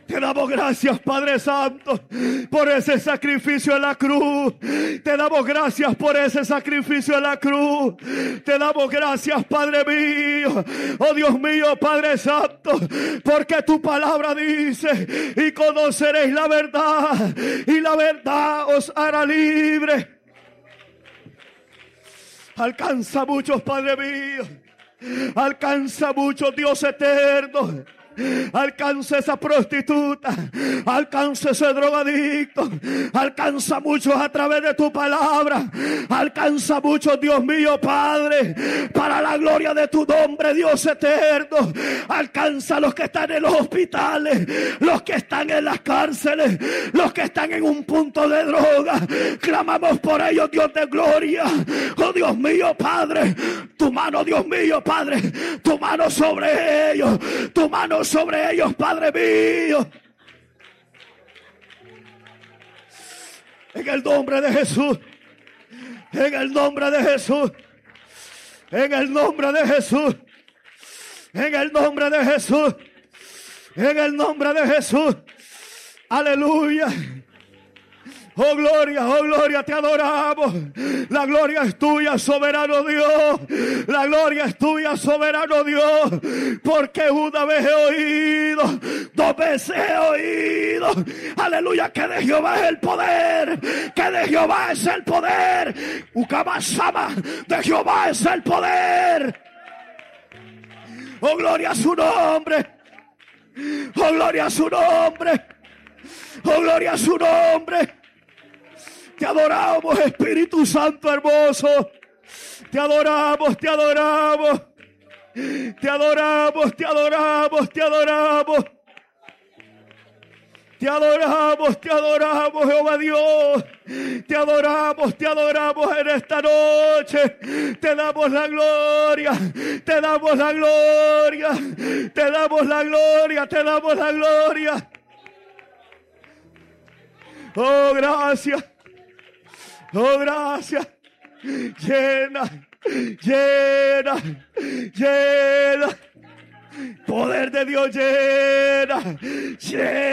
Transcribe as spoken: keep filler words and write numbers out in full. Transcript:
Te damos gracias, Padre Santo, por ese sacrificio en la cruz. Te damos gracias por ese sacrificio en la cruz. Te damos gracias, Padre mío. Oh Dios mío, Padre Santo, porque tu palabra dice: y conoceréis la verdad, y la verdad os hará libre. Alcanza muchos, Padre mío. Alcanza muchos, Dios eterno. Alcanza esa prostituta, alcanza ese drogadicto, alcanza muchos a través de tu palabra, alcanza muchos, Dios mío, Padre, para la gloria de tu nombre, Dios eterno. Alcanza a los que están en los hospitales, los que están en las cárceles, los que están en un punto de droga. Clamamos por ellos, Dios de gloria. Oh Dios mío, Padre, tu mano, Dios mío, Padre, tu mano sobre ellos, tu mano sobre ellos, Padre mío. En el nombre de Jesús, en el nombre de Jesús, en el nombre de Jesús, en el nombre de Jesús, en el nombre de Jesús. Aleluya. Oh gloria, oh gloria, te adoramos. La gloria es tuya, soberano Dios. La gloria es tuya, soberano Dios. Porque una vez he oído, dos veces he oído. Aleluya, que de Jehová es el poder. Que de Jehová es el poder. Ukamasama, de Jehová es el poder. Oh gloria a su nombre. Oh gloria a su nombre. Oh gloria a su nombre. Te adoramos, Espíritu Santo hermoso. Te adoramos, te adoramos. Te adoramos, te adoramos, te adoramos. Te adoramos, te adoramos, Jehová Dios. Te adoramos, te adoramos en esta noche. Te damos la gloria, te damos la gloria, te damos la gloria, te damos la gloria. Oh, gracias. Oh, gracias. Llena, llena, llena. Poder de Dios llena, llena.